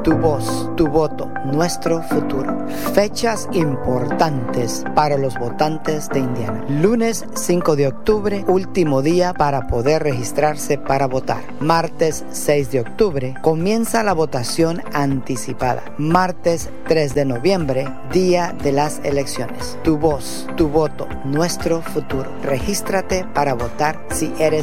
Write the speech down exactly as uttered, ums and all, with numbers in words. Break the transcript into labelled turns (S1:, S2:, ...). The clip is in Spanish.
S1: Tu voz, tu voto, nuestro futuro. Fechas importantes para los votantes de Indiana. Lunes cinco de octubre, último día para poder registrarse para votar. Martes seis de octubre, comienza la votación anticipada. Martes tres de noviembre, día de las elecciones. Tu voz, tu voto, nuestro futuro. Regístrate para votar si eres